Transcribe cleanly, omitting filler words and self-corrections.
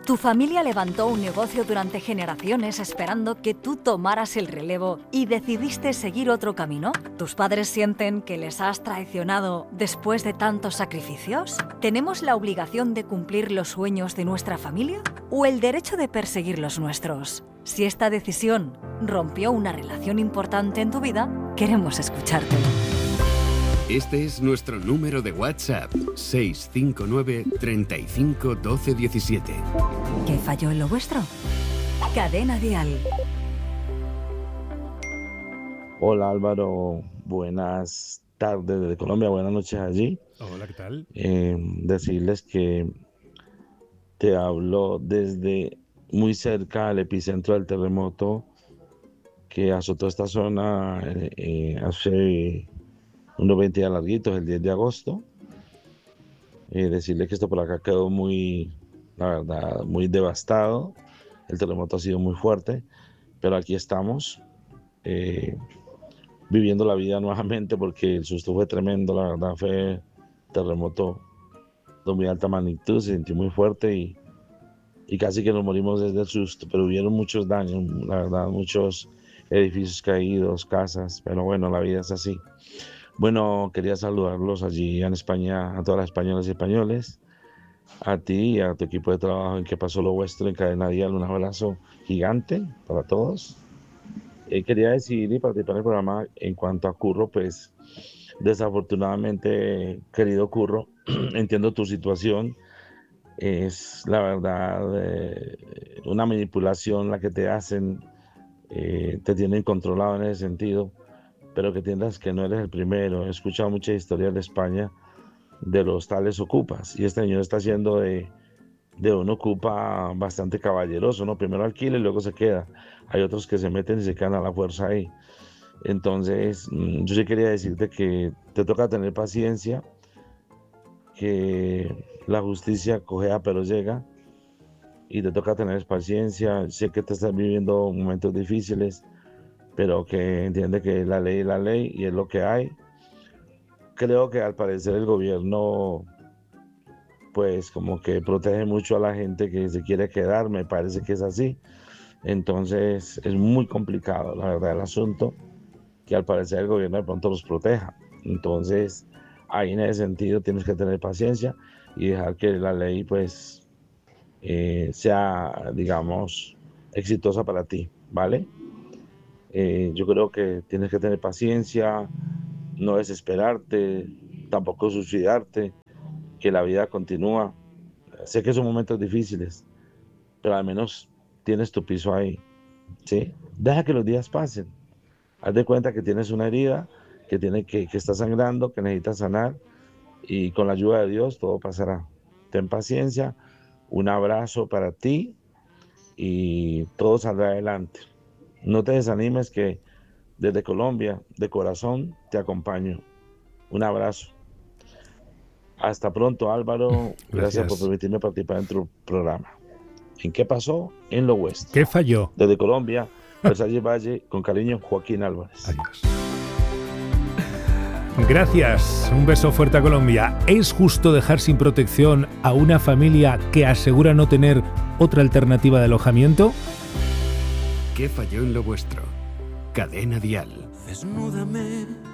Tu familia levantó un negocio durante generaciones esperando que tú tomaras el relevo y decidiste seguir otro camino. ¿Tus padres sienten que les has traicionado después de tantos sacrificios? ¿Tenemos la obligación de cumplir los sueños de nuestra familia o el derecho de perseguir los nuestros? Si esta decisión rompió una relación importante en tu vida, queremos escucharte. Este es nuestro número de WhatsApp, 659 35 12 17. ¿Qué falló en lo vuestro? Cadena Dial. Hola Álvaro, buenas tardes desde Colombia, buenas noches allí. Hola, ¿qué tal? Decirles que te hablo desde muy cerca al epicentro del terremoto que azotó esta zona hace unos 20 días larguitos, el 10 de agosto. Decirle que esto por acá quedó la verdad, muy devastado. El terremoto ha sido muy fuerte, pero aquí estamos viviendo la vida nuevamente porque el susto fue tremendo. La verdad fue terremoto de muy alta magnitud, se sintió muy fuerte y casi que nos morimos desde el susto, pero hubieron muchos daños, la verdad, muchos edificios caídos, casas, pero bueno, la vida es así. Bueno, quería saludarlos allí en España, a todas las españolas y españoles, a ti y a tu equipo de trabajo en Que Pasó Lo Vuestro en Cadena Dial. Un abrazo gigante para todos. Quería decir y participar en el programa en cuanto a Curro, pues desafortunadamente, querido Curro, entiendo tu situación. Es la verdad una manipulación la que te hacen, te tienen controlado en ese sentido. Pero que entiendas que no eres el primero. He escuchado muchas historias de España de los tales ocupas, y este señor está haciendo de un ocupa bastante caballeroso, ¿no? Primero alquila y luego se queda. Hay otros que se meten y se quedan a la fuerza ahí. Entonces, yo sí quería decirte que te toca tener paciencia, que la justicia cojea pero llega, y te toca tener paciencia. Sé que te estás viviendo momentos difíciles, pero que entiende que la ley es la ley y es lo que hay. Creo que al parecer el gobierno pues como que protege mucho a la gente que se quiere quedar, me parece que es así. Entonces es muy complicado, la verdad, el asunto, que al parecer el gobierno de pronto los proteja. Entonces ahí en ese sentido tienes que tener paciencia y dejar que la ley pues sea, digamos, exitosa para ti, ¿vale? Yo creo que tienes que tener paciencia, no desesperarte, tampoco suicidarte, que la vida continúa. Sé que son momentos difíciles, pero al menos tienes tu piso ahí, ¿sí? Deja que los días pasen. Haz de cuenta que tienes una herida, que está sangrando, que necesitas sanar, y con la ayuda de Dios todo pasará. Ten paciencia, un abrazo para ti y todo saldrá adelante. No te desanimes, que desde Colombia, de corazón, te acompaño. Un abrazo. Hasta pronto, Álvaro. Gracias por permitirme participar en tu programa. ¿En qué pasó? En lo vuestro. ¿Qué falló? Desde Colombia, Versalles Valle, con cariño, Joaquín Álvarez. Adiós. Gracias. Un beso fuerte a Colombia. ¿Es justo dejar sin protección a una familia que asegura no tener otra alternativa de alojamiento? ¿Qué falló en lo vuestro? Cadena Dial. Desnúdame